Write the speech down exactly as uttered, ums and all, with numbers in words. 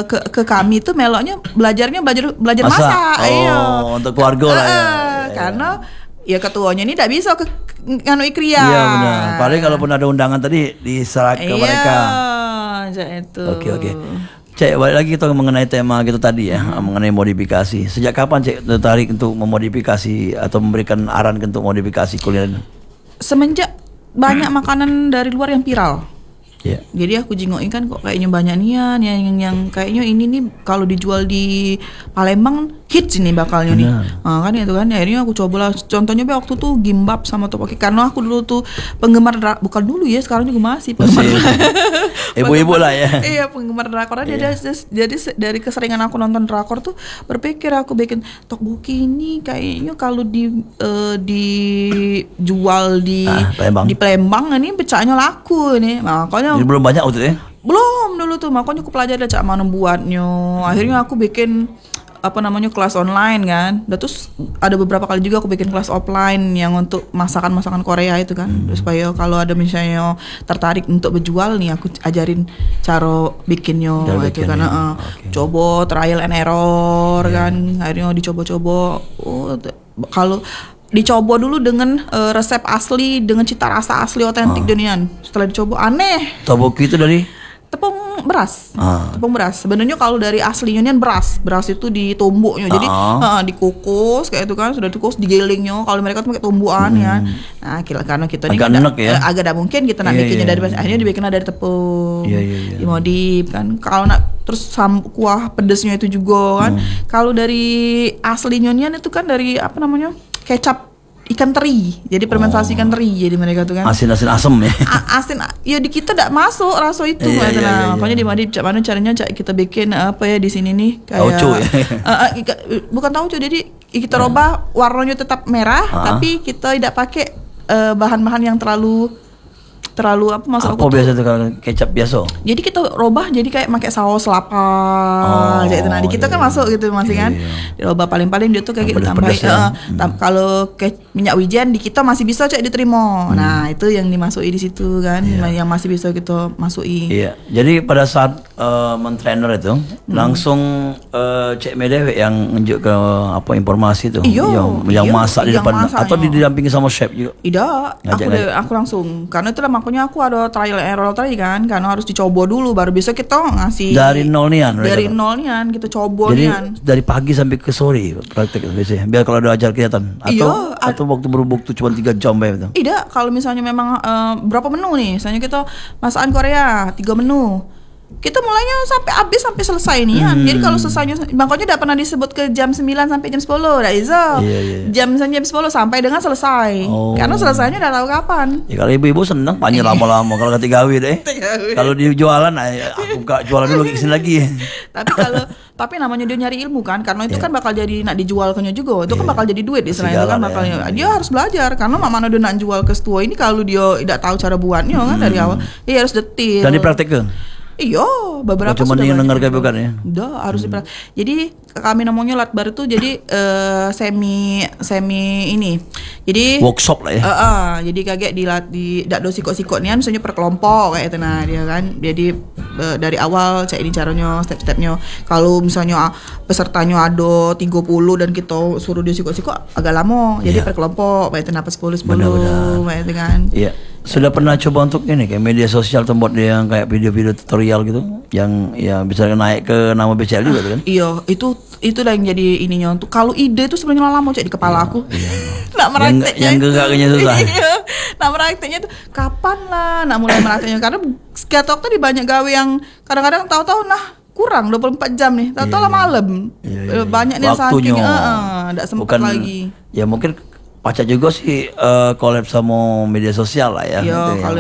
ke ke kami tuh meloknya belajarnya belajar belajar masak, masak. Oh, iya. untuk keluarga lah ya. Karena ya ketuanya ini tidak bisa ke nganu ikria. Iya benar. Paling kalaupun ada undangan tadi diserah ke iya, mereka. Iya, itu. Oke oke. Cek, balik lagi kita mengenai tema gitu tadi ya, hmm. mengenai modifikasi. Sejak kapan Cek tertarik untuk memodifikasi atau memberikan aran untuk modifikasi kuliner? Semenjak banyak makanan dari luar yang viral. Yeah. Jadi aku jingokin kan kok kayaknya banyak nian yang, yang yang kayaknya ini nih kalau dijual di Palembang hits ini bakalnya nih. Nah, kan itu kan akhirnya aku coba lah. Contohnya waktu tuh gimbap sama topoki karena aku dulu tuh penggemar dra- bukan dulu ya sekarang juga masih penggemar. Ibu-ibu lah ya. Iya penggemar drakor. Yeah. Jadi, jadi dari keseringan aku nonton drakor tuh berpikir aku bikin tteokbokki ini kayaknya kalau di uh, dijual di ah, Palembang. di Palembang ini pecahnya laku nih. Makanya jadi belum banyak waktu itu ya? Belum dulu tuh, makanya aku pelajari cak mana buatnya. Akhirnya aku bikin apa namanya kelas online kan. Dan terus ada beberapa kali juga aku bikin kelas offline yang untuk masakan-masakan Korea itu kan. Hmm. Terus supaya kalau ada misalnya tertarik untuk berjual nih aku ajarin cara bikinnya gitu kan. Uh, okay. Coba trial and error yeah. kan. Akhirnya dicoba-coba. Oh, t- kalau dicoba dulu dengan uh, resep asli dengan cita rasa asli otentik ah. Denian. Setelah dicoba aneh. Tteokbokki itu dari tepung beras. Ah. Tepung beras. Sebenarnya kalau dari aslinya kan beras. Beras itu ditumbuknya. Jadi ah. uh, dikukus kayak itu kan sudah dikukus digilingnya. Kalau mereka tuh pakai tumbukan hmm. ya. Nah, karena kita ini agak enak ya. Uh, agak tidak mungkin kita nak yeah, bikinnya yeah, dari yeah. akhirnya dibikinnya dari tepung. Yeah, yeah, yeah. Dimodif kan. Kalau nak terus sam, kuah pedesnya itu juga kan. Hmm. Kalau dari aslinya itu kan dari apa namanya? Kecap ikan teri, jadi fermentasi oh. ikan teri, jadi mereka tuh kan asin-asin asem ya. A- asin, ya di kita tidak masuk rasa itu, iya, iya, iya, makanya di mana mana caranya kita bikin apa ya di sini nih kayak tauco ya. uh, uh, bukan tauco, jadi kita rubah warnanya tetap merah, ha? Tapi kita tidak pakai uh, bahan-bahan yang terlalu terlalu apa masuk apa biasa tuh kalau kecap biasa? Jadi kita robah jadi kayak pakai saus lapar, oh, jadi nah di kita iya, kan iya. masuk gitu masih iya, kan. Iya. Dirobah paling-paling dia tuh kayak gitu tambahin uh, hmm. tam- kalau ke minyak wijen di kita masih bisa cek diterima. Hmm. Nah, itu yang dimasuki di situ kan, iya. yang masih bisa kita masuki. Iya. Jadi pada saat uh, mentrainer itu hmm. langsung uh, cek medewe yang nunjuk ke apa informasi itu iyo, yang yang iyo, masak di depan masak, atau didampingi sama chef juga? Tidak, aku de, aku langsung karena itu lah makanya aku ada trial and error tadi kan, karena harus dicoba dulu baru bisa kita ngasih dari nol nian. Dari nol nian kita coba jadi, nian. Dari pagi sampai ke sore praktek biasanya. Biar kalau ada ajar kelihatan. Atau iya, atau waktu berubuk tuh cuma tiga jam begitu. Tidak, kalau misalnya memang uh, berapa menu nih, misalnya kita masakan Korea tiga menu. Kita mulainya sampai habis sampai selesai nih kan. Hmm. Jadi kalau selesainya makanya tidak pernah disebut ke jam sembilan sampai jam sepuluh, dah Izo. Iya, iya. Jam misalnya jam sepuluh sampai dengan selesai. Oh. Karena selesainya udah tahu kapan. Ya kalau ibu-ibu seneng panjang lama-lama kalau kata gawe deh. Kalau di jualan aku gak jualan dulu kesini lagi. Tapi kalau tapi namanya dia nyari ilmu kan, karena itu yeah. kan bakal jadi nak dijualkannya juga. Itu yeah. kan bakal jadi duit istilahnya itu kan bakalnya. Ya. Dia harus belajar karena mana dia nak jual ke setua ini kalau dia tidak tahu cara buatnya kan hmm. dari awal. Dia harus detil. Dan dipraktekkan. Iya, beberapa cuma yang dengar kayak bukan ya. Udah harus hmm. dipraktek. Jadi kami namanya Latbar itu jadi uh, semi semi ini. Jadi workshop lah ya. Uh, uh, jadi kaget di di dak do sikok-sikok nian misalnya per kelompok kayak itu nah dia kan. Jadi uh, dari awal cek ini caranya, step-stepnya. Kalau misalnya pesertanya ada tiga puluh dan kita suruh dia sikok-sikok agak lama. Jadi yeah. per kelompok kayak itu nah sepuluh sepuluh kayak itu kan. Iya. Yeah. Sudah pernah coba untuk ini kayak media sosial tempat dia yang kayak video-video tutorial gitu yang ya bisa naik ke nama B C L juga tuh kan? Iya, itu itu lah yang jadi ininya untuk kalau ide itu sebenarnya lama cek di kepala iya, aku. Iya. Nak merakteknya yang gengaknya susah. Iya. Nak merakteknya itu kapan lah nak mulai merakteknya karena setiap waktu di banyak gawe yang kadang-kadang tahu-tahu nah kurang dua puluh empat jam nih. Tahu-tahu lah malam. Iya, iya, iya. Banyak nih saking heeh, enggak sempat lagi. Ya mungkin Pacar juga sih uh, collab sama media sosial lah ya. Iya, gitu ya.